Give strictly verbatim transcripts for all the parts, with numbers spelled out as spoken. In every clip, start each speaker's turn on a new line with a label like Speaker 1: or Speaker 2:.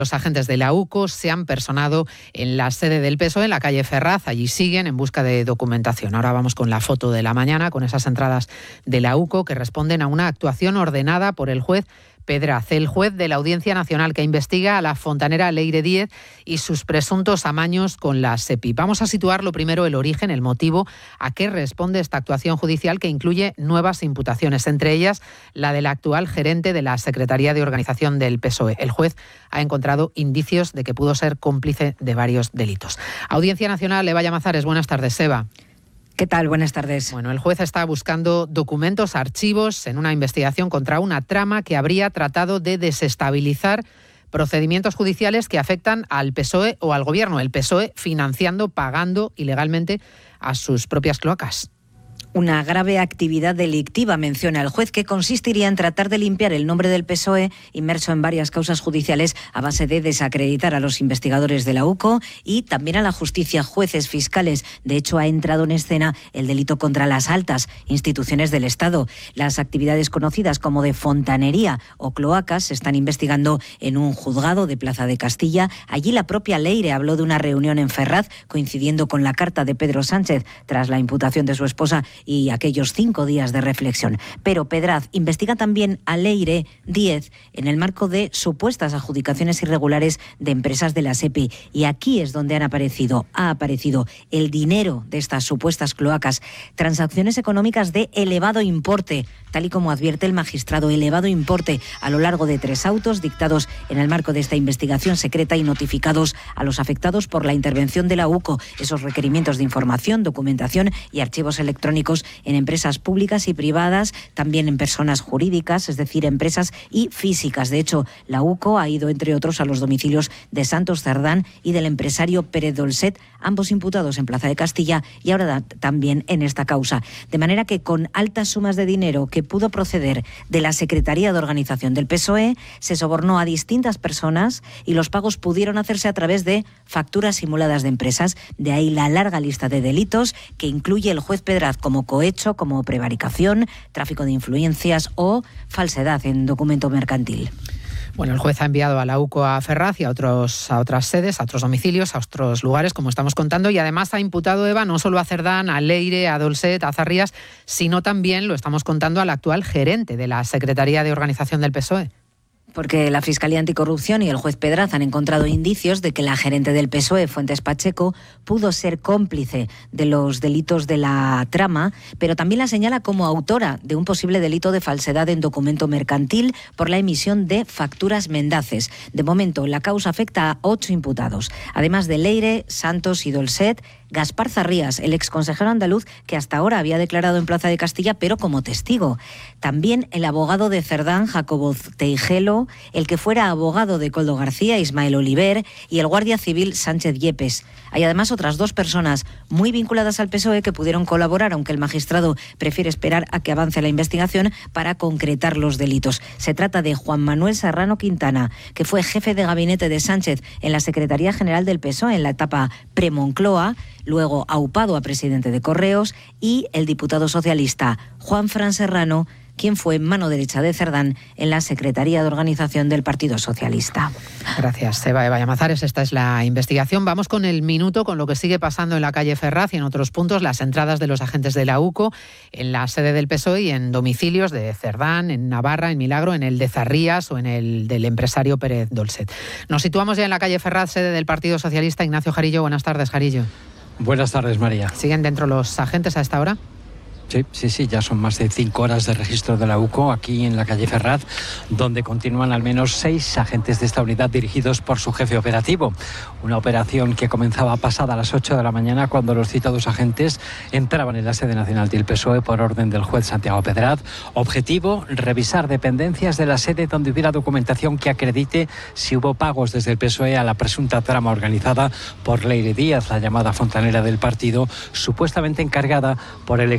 Speaker 1: Los agentes de la U C O se han personado en la sede del P S O E, en la calle Ferraz. Allí siguen en busca de documentación. Ahora vamos con la foto de la mañana, con esas entradas de la U C O que responden a una actuación ordenada por el juez Pedraz, el juez de la Audiencia Nacional que investiga a la fontanera Leire Díez y sus presuntos amaños con la SEPI. Vamos a situar lo primero el origen, el motivo a qué responde esta actuación judicial que incluye nuevas imputaciones, entre ellas la del actual gerente de la Secretaría de Organización del P S O E. El juez ha encontrado indicios de que pudo ser cómplice de varios delitos. Audiencia Nacional, Eva Llamazares, buenas tardes, Eva.
Speaker 2: ¿Qué tal? Buenas tardes.
Speaker 1: Bueno, el juez está buscando documentos, archivos en una investigación contra una trama que habría tratado de desestabilizar procedimientos judiciales que afectan al P S O E o al Gobierno. El P S O E financiando, pagando ilegalmente a sus propias cloacas.
Speaker 2: Una grave actividad delictiva, menciona el juez, que consistiría en tratar de limpiar el nombre del P S O E, inmerso en varias causas judiciales, a base de desacreditar a los investigadores de la U C O y también a la justicia, jueces, fiscales. De hecho, ha entrado en escena el delito contra las altas instituciones del Estado. Las actividades conocidas como de fontanería o cloacas se están investigando en un juzgado de Plaza de Castilla. Allí la propia Leire habló de una reunión en Ferraz, coincidiendo con la carta de Pedro Sánchez tras la imputación de su esposa y aquellos cinco días de reflexión. Pero Pedraz investiga también a Leire Díez en el marco de supuestas adjudicaciones irregulares de empresas de la SEPI. Y aquí es donde han aparecido, ha aparecido el dinero de estas supuestas cloacas, transacciones económicas de elevado importe, tal y como advierte el magistrado, elevado importe a lo largo de tres autos dictados en el marco de esta investigación secreta y notificados a los afectados por la intervención de la U C O. Esos requerimientos de información, documentación y archivos electrónicos en empresas públicas y privadas, también en personas jurídicas, es decir, empresas y físicas. De hecho, la U C O ha ido, entre otros, a los domicilios de Santos Cerdán y del empresario Pérez Dolcet, ambos imputados en Plaza de Castilla y ahora también en esta causa. De manera que con altas sumas de dinero que pudo proceder de la Secretaría de Organización del P S O E, se sobornó a distintas personas y los pagos pudieron hacerse a través de facturas simuladas de empresas. De ahí la larga lista de delitos que incluye el juez Pedraz como cohecho, como prevaricación, tráfico de influencias o falsedad en documento mercantil.
Speaker 1: Bueno, el juez ha enviado a la U C O a Ferraz y a, otros, a otras sedes, a otros domicilios, a otros lugares, como estamos contando, y además ha imputado, Eva, no solo a Cerdán, a Leire, a Dolcet, a Zarrías, sino también, lo estamos contando, al actual gerente de la Secretaría de Organización del P S O E.
Speaker 2: Porque la Fiscalía Anticorrupción y el juez Pedraz han encontrado indicios de que la gerente del P S O E, Fuentes Pacheco, pudo ser cómplice de los delitos de la trama, pero también la señala como autora de un posible delito de falsedad en documento mercantil por la emisión de facturas mendaces. De momento, la causa afecta a ocho imputados. Además de Leire, Santos y Dolcet, Gaspar Zarrías, el exconsejero andaluz que hasta ahora había declarado en Plaza de Castilla, pero como testigo. También el abogado de Cerdán, Jacobo Teijelo, el que fuera abogado de Coldo García, Ismael Oliver, y el guardia civil Sánchez Yepes. Hay además otras dos personas muy vinculadas al P S O E que pudieron colaborar, aunque el magistrado prefiere esperar a que avance la investigación para concretar los delitos. Se trata de Juan Manuel Serrano Quintana, que fue jefe de gabinete de Sánchez en la Secretaría General del P S O E en la etapa pre-Moncloa, luego aupado a presidente de Correos, y el diputado socialista Juan Fran Serrano, quien fue mano derecha de Cerdán en la Secretaría de Organización del Partido Socialista.
Speaker 1: Gracias, Eva, Eva Llamazares. Esta es la investigación. Vamos con el minuto, con lo que sigue pasando en la calle Ferraz y en otros puntos, las entradas de los agentes de la U C O en la sede del P S O E y en domicilios de Cerdán, en Navarra, en Milagro, en el de Zarrías o en el del empresario Pérez Dolcet. Nos situamos ya en la calle Ferraz, sede del Partido Socialista. Ignacio Jarillo, buenas tardes, Jarillo.
Speaker 3: Buenas tardes, María.
Speaker 1: ¿Siguen dentro los agentes a esta hora?
Speaker 3: Sí, sí, sí, ya son más de cinco horas de registro de la U C O aquí en la calle Ferraz, donde continúan al menos seis agentes de esta unidad dirigidos por su jefe operativo. Una operación que comenzaba pasada a las ocho de la mañana cuando los citados agentes entraban en la sede nacional del P S O E por orden del juez Santiago Pedraz. Objetivo, revisar dependencias de la sede donde hubiera documentación que acredite si hubo pagos desde el P S O E a la presunta trama organizada por Leire Díez, la llamada fontanera del partido, supuestamente encargada por el exdirigente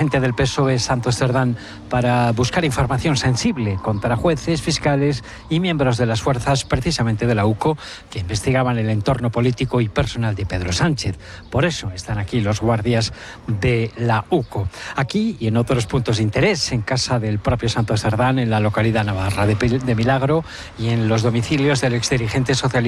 Speaker 3: dirigente del P S O E, Santos Cerdán, para buscar información sensible contra jueces, fiscales y miembros de las fuerzas, precisamente de la U C O, que investigaban el entorno político y personal de Pedro Sánchez. Por eso están aquí los guardias de la U C O. Aquí y en otros puntos de interés, en casa del propio Santos Cerdán, en la localidad navarra de, de Milagro, y en los domicilios del exdirigente socialista